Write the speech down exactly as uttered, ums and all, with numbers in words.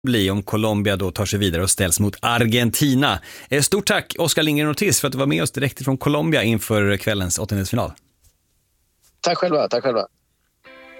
bli om Colombia då tar sig vidare och ställs mot Argentina. Stort tack Oskar Lindgren Ortiz för att du var med oss direkt från Colombia inför kvällens åttondelsfinal. Tack själva, tack själva.